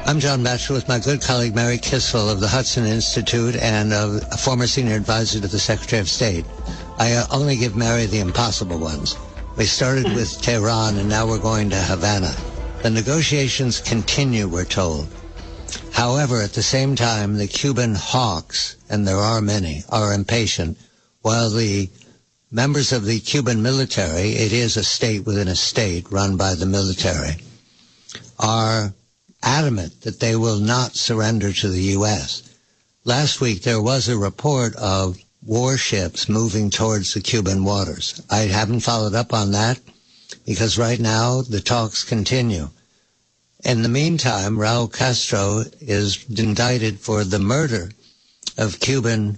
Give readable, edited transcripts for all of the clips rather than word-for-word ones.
I'm John Batchelor with my good colleague Mary Kissel of the Hudson Institute and a former senior advisor to the Secretary of State. I only give Mary the impossible ones. We started with Tehran and now we're going to Havana. The negotiations continue, we're told. However, at the same time, the Cuban hawks, and there are many, are impatient, while the members of the Cuban military, it is a state within a state run by the military, are adamant that they will not surrender to the U.S. Last week, there was a report of warships moving towards the Cuban waters. I haven't followed up on that because right now the talks continue. In the meantime, Raul Castro is indicted for the murder of Cuban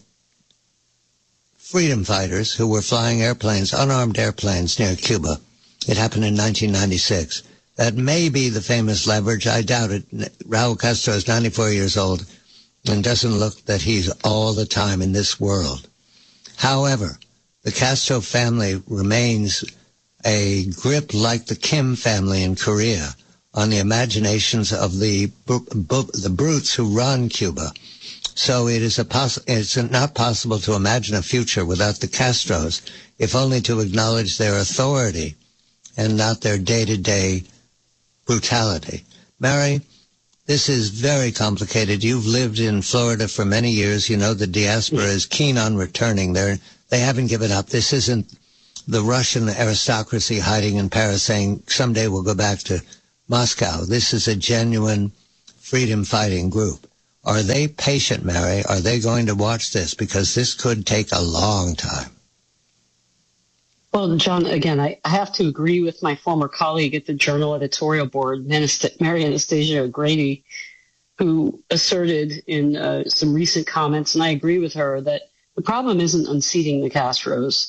freedom fighters who were flying airplanes, unarmed airplanes near Cuba. It happened in 1996. That may be the famous leverage. I doubt it. Raul Castro is 94 years old and doesn't look that he's all the time in this world. However, the Castro family remains a grip like the Kim family in Korea on the imaginations of the brutes who run Cuba. So it's not possible to imagine a future without the Castros, if only to acknowledge their authority and not their day-to-day brutality. Mary, this is very complicated. You've lived in Florida for many years. You know the diaspora is keen on returning. They haven't given up. This isn't the Russian aristocracy hiding in Paris saying someday we'll go back to Moscow. This is a genuine freedom-fighting group. Are they patient, Mary? Are they going to watch this? Because this could take a long time. Well, John, again, I have to agree with my former colleague at the Journal editorial board, Mary Anastasia O'Grady, who asserted in some recent comments, and I agree with her, that the problem isn't unseating the Castros.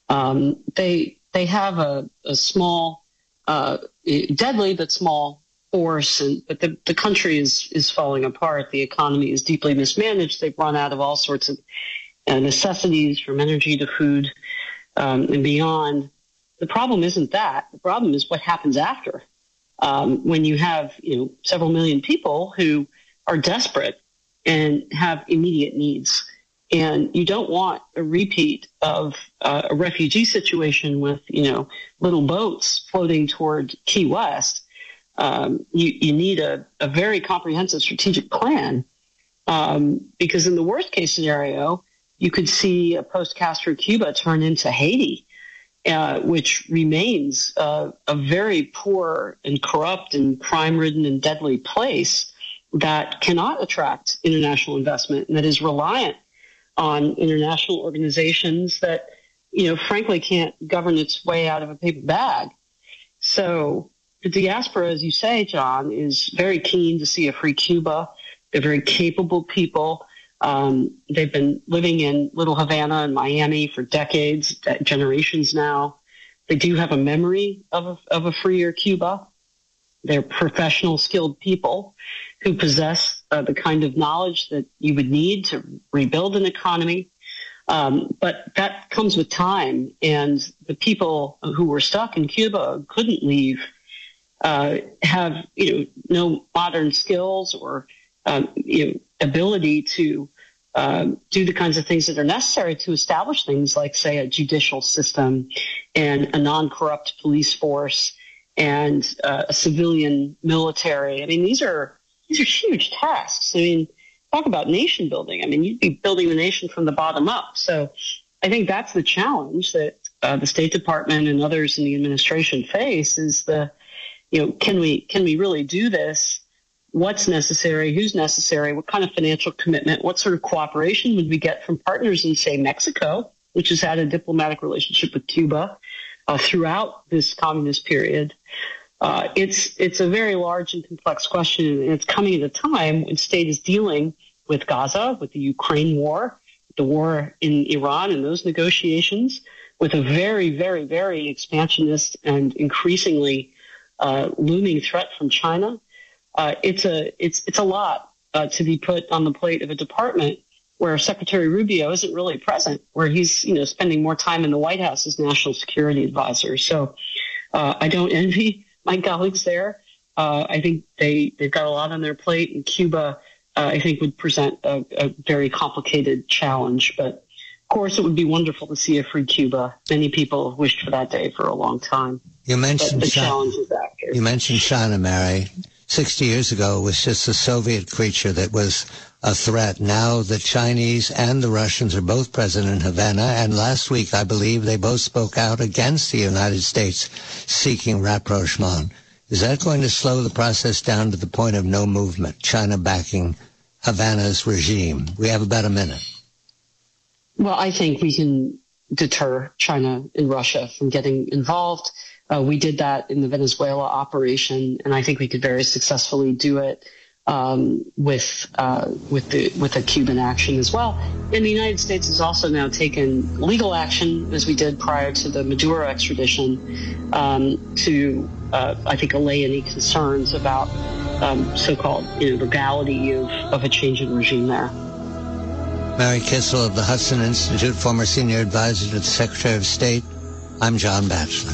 They have a small, deadly but small force, but the country is falling apart. The economy is deeply mismanaged. They've run out of all sorts of necessities, from energy to food and beyond. The problem isn't that. The problem is what happens after, when you have several million people who are desperate and have immediate needs. And you don't want a repeat of a refugee situation with little boats floating toward Key West. You need a very comprehensive strategic plan, because in the worst case scenario, you could see a post-Castro Cuba turn into Haiti, which remains a very poor and corrupt and crime-ridden and deadly place that cannot attract international investment and that is reliant on international organizations that, frankly can't govern its way out of a paper bag. So the diaspora, as you say, John, is very keen to see a free Cuba. They're very capable people. They've been living in Little Havana and Miami for decades, generations now. They do have a memory of a freer Cuba. They're professional, skilled people who possess the kind of knowledge that you would need to rebuild an economy. But that comes with time, and the people who were stuck in Cuba couldn't leave, have no modern skills or ability to do the kinds of things that are necessary to establish things like, say, a judicial system and a non-corrupt police force and a civilian military. I mean, these are huge tasks. I mean, talk about nation building. I mean, you'd be building the nation from the bottom up. So I think that's the challenge that the State Department and others in the administration face is can we really do this? What's necessary? Who's necessary? What kind of financial commitment? What sort of cooperation would we get from partners in, say, Mexico, which has had a diplomatic relationship with Cuba throughout this communist period? It's a very large and complex question, and it's coming at a time when state is dealing with Gaza, with the Ukraine war, the war in Iran and those negotiations, with a very, very, very expansionist and increasingly looming threat from China. It's a lot to be put on the plate of a department where Secretary Rubio isn't really present, where he's spending more time in the White House as national security advisor. So I don't envy my colleagues there. I think they've got a lot on their plate, and Cuba, I think, would present a very complicated challenge. But of course, it would be wonderful to see a free Cuba. Many people have wished for that day for a long time. You mentioned the challenge is active. You mentioned China, Mary. 60 years ago, it was just a Soviet creature that was a threat. Now the Chinese and the Russians are both present in Havana, and last week, I believe, they both spoke out against the United States seeking rapprochement. Is that going to slow the process down to the point of no movement, China backing Havana's regime? We have about a minute. Well, I think we can deter China and Russia from getting involved. We did that in the Venezuela operation, and I think we could very successfully do it with the Cuban action as well. And the United States has also now taken legal action, as we did prior to the Maduro extradition, to I think allay any concerns about so-called legality of a change in regime there. Mary Kissel of the Hudson Institute, former senior advisor to the Secretary of State. I'm John Batchelor.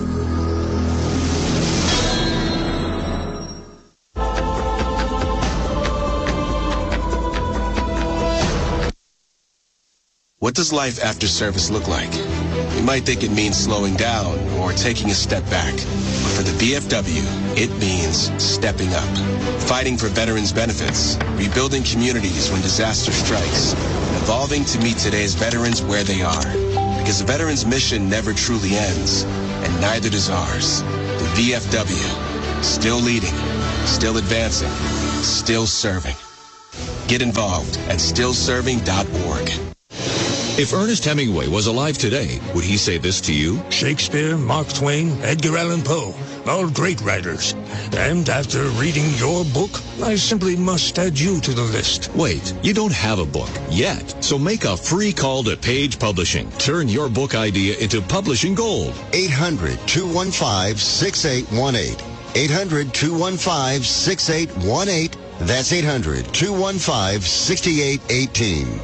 What does life after service look like? You might think it means slowing down or taking a step back. But for the VFW, it means stepping up. Fighting for veterans' benefits, rebuilding communities when disaster strikes, and evolving to meet today's veterans where they are. Because the veterans' mission never truly ends, and neither does ours. The VFW, still leading, still advancing, still serving. Get involved at stillserving.org. If Ernest Hemingway was alive today, would he say this to you? Shakespeare, Mark Twain, Edgar Allan Poe, all great writers. And after reading your book, I simply must add you to the list. Wait, you don't have a book yet, so make a free call to Page Publishing. Turn your book idea into publishing gold. 800-215-6818. 800-215-6818. That's 800-215-6818.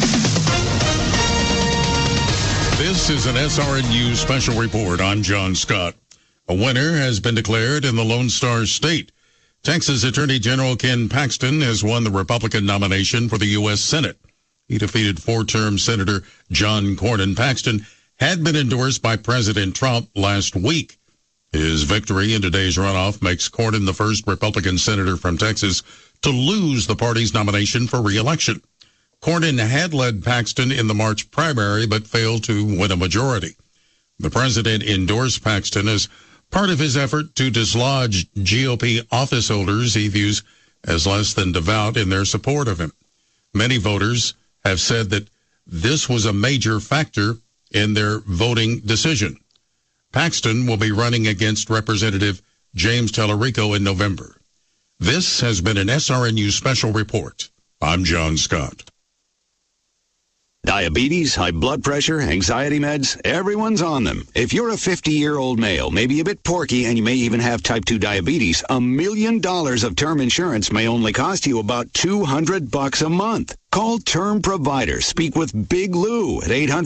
This is an SRNU special report. I'm John Scott. A winner has been declared in the Lone Star State. Texas Attorney General Ken Paxton has won the Republican nomination for the U.S. Senate. He defeated four-term Senator John Cornyn. Paxton had been endorsed by President Trump last week. His victory in today's runoff makes Cornyn the first Republican senator from Texas to lose the party's nomination for re-election. Cornyn had led Paxton in the March primary, but failed to win a majority. The president endorsed Paxton as part of his effort to dislodge GOP office holders he views as less than devout in their support of him. Many voters have said that this was a major factor in their voting decision. Paxton will be running against Representative James Tallarico in November. This has been an SRNU special report. I'm John Scott. Diabetes, high blood pressure, anxiety meds, everyone's on them. If you're a 50-year-old male, maybe a bit porky, and you may even have type 2 diabetes, $1 million of term insurance may only cost you about $200 a month. Call Term Provider. Speak with Big Lou at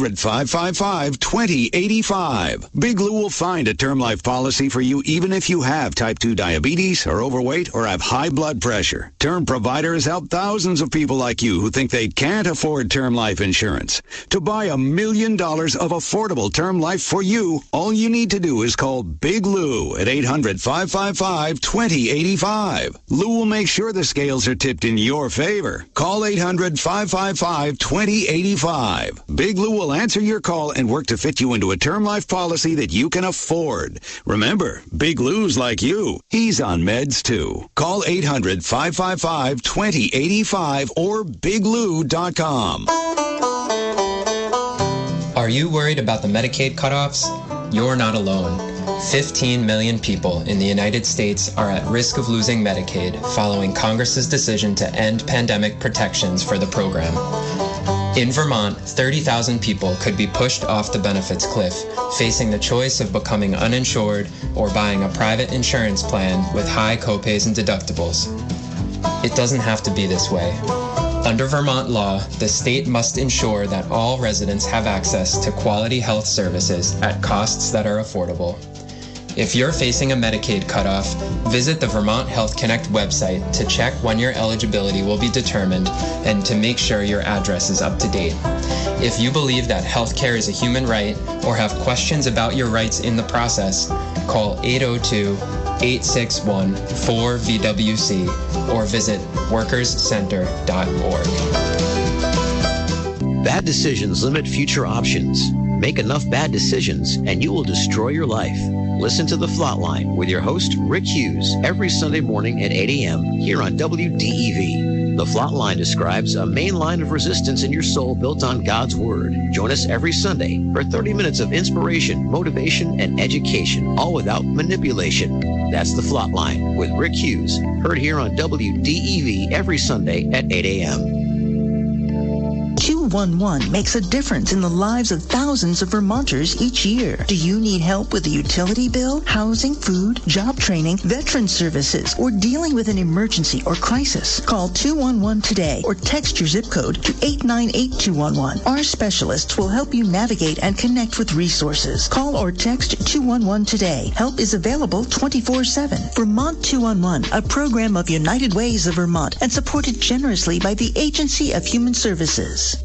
800-555-2085. Big Lou will find a term life policy for you even if you have type 2 diabetes, are overweight, or have high blood pressure. Term Provider has helped thousands of people like you who think they can't afford term life insurance. To buy $1 million of affordable term life for you, all you need to do is call Big Lou at 800-555-2085. Lou will make sure the scales are tipped in your favor. Call 800-555-2085. Big Lou will answer your call and work to fit you into a term life policy that you can afford. Remember, Big Lou's like you. He's on meds too. Call 800-555-2085 or biglou.com. Are you worried about the Medicaid cutoffs? You're not alone. 15 million people in the United States are at risk of losing Medicaid following Congress's decision to end pandemic protections for the program. In Vermont, 30,000 people could be pushed off the benefits cliff, facing the choice of becoming uninsured or buying a private insurance plan with high copays and deductibles. It doesn't have to be this way. Under Vermont law, the state must ensure that all residents have access to quality health services at costs that are affordable. If you're facing a Medicaid cutoff, visit the Vermont Health Connect website to check when your eligibility will be determined and to make sure your address is up to date. If you believe that healthcare is a human right or have questions about your rights in the process, call 802-861-4VWC or visit workerscenter.org. Bad decisions limit future options. Make enough bad decisions and you will destroy your life. Listen to The Flatline with your host, Rick Hughes, every Sunday morning at 8 a.m. here on WDEV. The Flatline describes a main line of resistance in your soul built on God's Word. Join us every Sunday for 30 minutes of inspiration, motivation, and education, all without manipulation. That's The Flatline with Rick Hughes, heard here on WDEV every Sunday at 8 a.m. 211 makes a difference in the lives of thousands of Vermonters each year. Do you need help with a utility bill, housing, food, job training, veteran services, or dealing with an emergency or crisis? Call 211 today or text your zip code to 898-211. Our specialists will help you navigate and connect with resources. Call or text 211 today. Help is available 24/7. Vermont 211, a program of United Ways of Vermont and supported generously by the Agency of Human Services.